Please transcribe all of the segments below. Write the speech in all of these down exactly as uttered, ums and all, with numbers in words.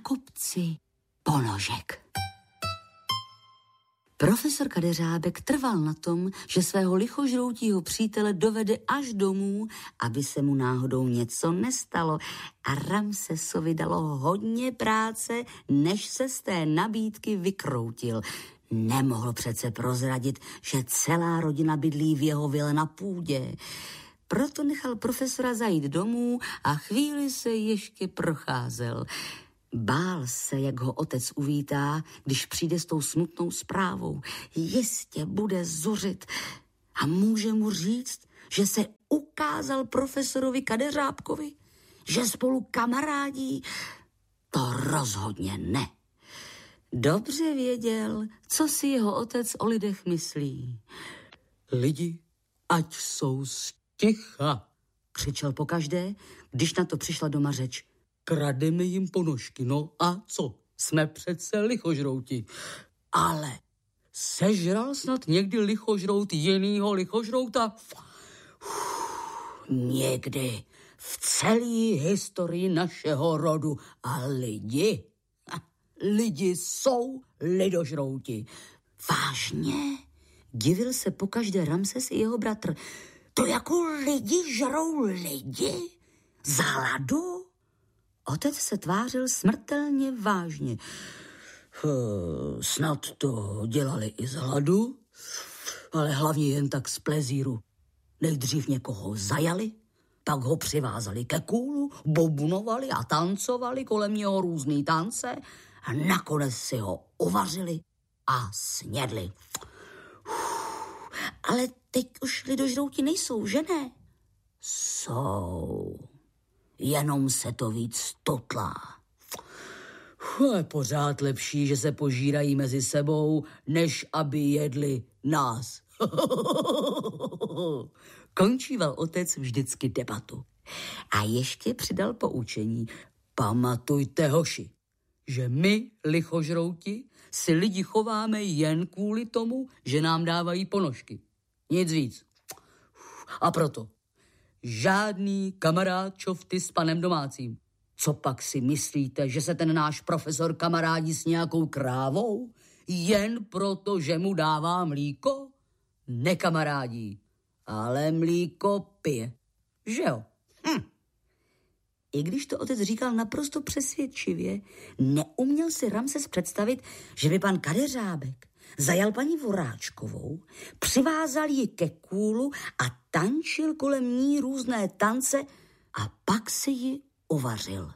kopci ponožek. Profesor Kadeřábek trval na tom, že svého lichožroutího přítele dovede až domů, aby se mu náhodou něco nestalo. A Ramsesovi dalo hodně práce, než se z té nabídky vykroutil. Nemohl přece prozradit, že celá rodina bydlí v jeho vile na půdě. Proto nechal profesora zajít domů a chvíli se ještě procházel. Bál se, jak ho otec uvítá, když přijde s tou smutnou zprávou. Jistě bude zuřit a může mu říct, že se ukázal profesorovi Kadeřábkovi, že spolu kamarádí. To rozhodně ne. Dobře věděl, co si jeho otec o lidech myslí. Lidi, ať jsou sticha, křičel pokaždé, když na to přišla doma řeč. Krademe jim ponožky, no a co? Jsme přece lichožrouti. Ale sežral snad někdy lichožrout jinýho lichožrouta? Někdy v celé historii našeho rodu. A lidi, lidi jsou lidožrouti. Vážně? Divil se pokaždé Ramses i jeho bratr. To jako lidi žrou lidi? Za hladu? Otec se tvářil smrtelně vážně. Snad to dělali i z hladu, ale hlavně jen tak z plezíru. Nejdřív někoho zajali, pak ho přivázali ke kůlu, bobunovali a tancovali kolem něho různý tance a nakonec si ho uvařili a snědli. Ale teď už lidožrouti nejsou, že ne? Jsou. Jenom se to víc tutlá. Je pořád lepší, že se požírají mezi sebou, než aby jedli nás. Končíval otec vždycky debatu. A ještě přidal poučení. Pamatujte, hoši, že my, lichožrouti, si lidi chováme jen kvůli tomu, že nám dávají ponožky. Nic víc. A proto žádný kamarád čofty s panem domácím. Co pak si myslíte, že se ten náš profesor kamarádí s nějakou krávou? Jen proto, že mu dává mlíko? Nekamarádí, ale mlíko pije. Že jo? Hm. I když to otec říkal naprosto přesvědčivě, neuměl si Ramses představit, že by pan Kadeřábek zajal paní Voráčkovou, přivázal ji ke kůlu a tančil kolem ní různé tance a pak si ji uvařil.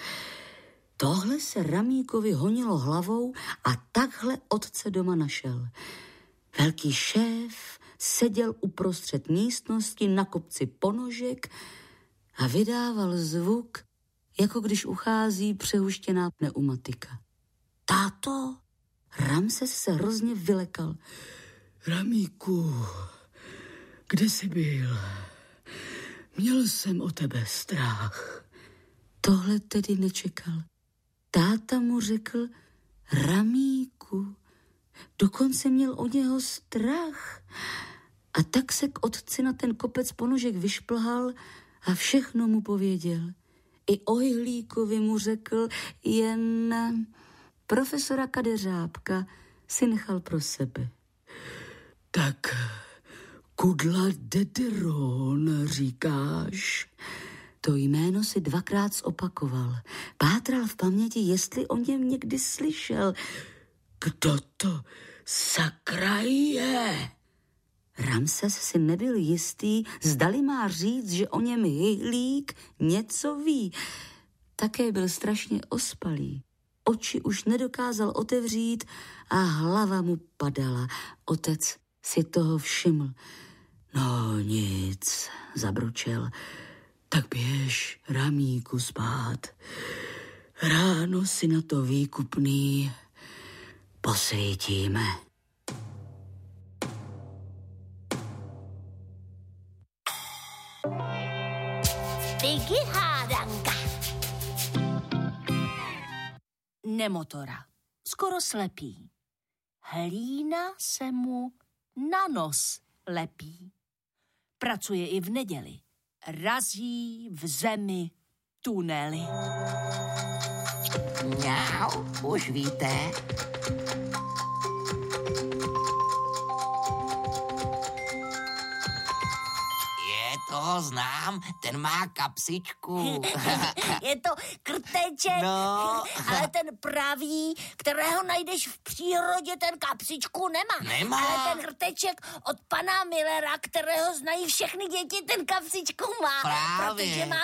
Tohle se Ramíkovi honilo hlavou a takhle otce doma našel. Velký šéf seděl uprostřed místnosti na kopci ponožek a vydával zvuk, jako když uchází přehuštěná pneumatika. Táto, Ramses se hrozně vylekal. Ramíku, kde jsi byl? Měl jsem o tebe strach. Tohle tedy nečekal. Táta mu řekl, Ramíku, dokonce měl od něho strach. A tak se k otci na ten kopec ponožek vyšplhal a všechno mu pověděl. I o Hyhlíkovi mu řekl, jen profesora Kadeřábka si nechal pro sebe. Tak Kudla Dederon, říkáš? To jméno si dvakrát zopakoval. Pátral v paměti, jestli o něm někdy slyšel. Kdo to sakra je? Ramses si nebyl jistý, zdali má říct, že o něm Hyhlík něco ví. Také byl strašně ospalý. Oči už nedokázal otevřít a hlava mu padala. Otec si toho všiml. No nic, zabručel. Tak běž, Ramíku, spát. Ráno si na to výkupný posvítíme. Digi hádanka. Nemotora, skoro slepý. Hlína se mu na nos lepí. Pracuje i v neděli. Razí v zemi tunely. Mňau, už víte? Je, toho znám, ten má kapsičku. Je to krteček, No. ale ten pravý, kterého najdeš v přírodě, ten kapsičku nemá. Nemá. Ale ten krteček od pana Millera, kterého znají všechny děti, ten kapsičku má. Právě. Protože má